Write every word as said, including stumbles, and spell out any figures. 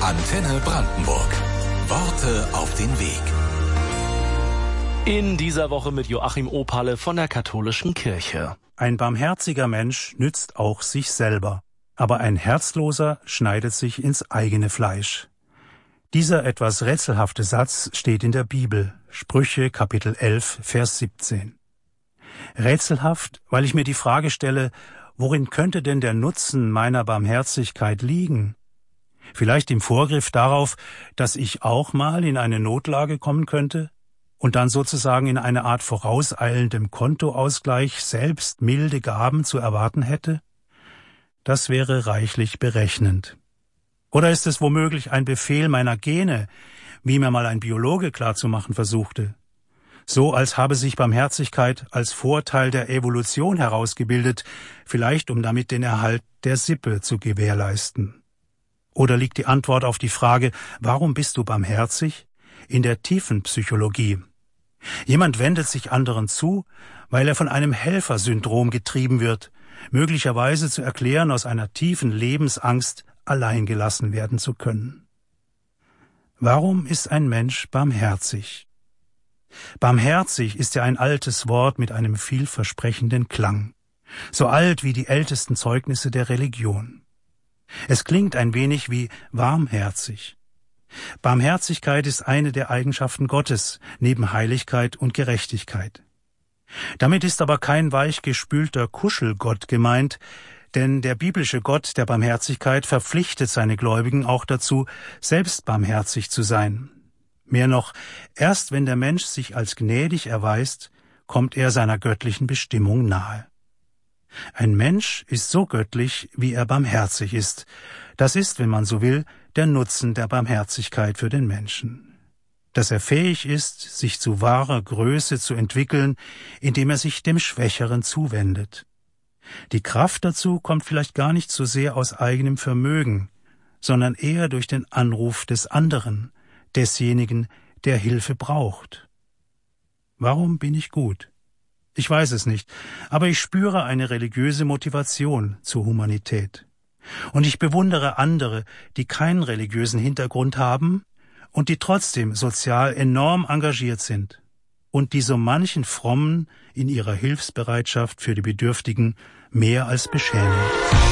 Antenne Brandenburg. Worte auf den Weg. In dieser Woche mit Joachim Opalle von der Katholischen Kirche. Ein barmherziger Mensch nützt auch sich selber, aber ein Herzloser schneidet sich ins eigene Fleisch. Dieser etwas rätselhafte Satz steht in der Bibel, Sprüche Kapitel elf, Vers siebzehn. Rätselhaft, weil ich mir die Frage stelle, worin könnte denn der Nutzen meiner Barmherzigkeit liegen? Vielleicht im Vorgriff darauf, dass ich auch mal in eine Notlage kommen könnte und dann sozusagen in eine Art vorauseilendem Kontoausgleich selbst milde Gaben zu erwarten hätte? Das wäre reichlich berechnend. Oder ist es womöglich ein Befehl meiner Gene, wie mir mal ein Biologe klarzumachen versuchte? So als habe sich Barmherzigkeit als Vorteil der Evolution herausgebildet, vielleicht um damit den Erhalt der Sippe zu gewährleisten. Oder liegt die Antwort auf die Frage, warum bist du barmherzig? In der Tiefenpsychologie. Jemand wendet sich anderen zu, weil er von einem Helfersyndrom getrieben wird, möglicherweise zu erklären aus einer tiefen Lebensangst, allein gelassen werden zu können. Warum ist ein Mensch barmherzig? Barmherzig ist ja ein altes Wort mit einem vielversprechenden Klang, so alt wie die ältesten Zeugnisse der Religion. Es klingt ein wenig wie warmherzig. Barmherzigkeit ist eine der Eigenschaften Gottes, neben Heiligkeit und Gerechtigkeit. Damit ist aber kein weichgespülter Kuschelgott gemeint, denn der biblische Gott der Barmherzigkeit verpflichtet seine Gläubigen auch dazu, selbst barmherzig zu sein. Mehr noch, erst wenn der Mensch sich als gnädig erweist, kommt er seiner göttlichen Bestimmung nahe. Ein Mensch ist so göttlich, wie er barmherzig ist. Das ist, wenn man so will, der Nutzen der Barmherzigkeit für den Menschen. Dass er fähig ist, sich zu wahrer Größe zu entwickeln, indem er sich dem Schwächeren zuwendet. Die Kraft dazu kommt vielleicht gar nicht so sehr aus eigenem Vermögen, sondern eher durch den Anruf des anderen, desjenigen, der Hilfe braucht. Warum bin ich gut? Ich weiß es nicht, aber ich spüre eine religiöse Motivation zur Humanität. Und ich bewundere andere, die keinen religiösen Hintergrund haben und die trotzdem sozial enorm engagiert sind und die so manchen Frommen in ihrer Hilfsbereitschaft für die Bedürftigen mehr als beschämen.